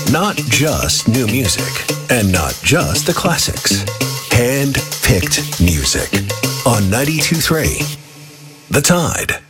Not just new music, and not just the classics. Hand-picked music on 92.3 The Tide.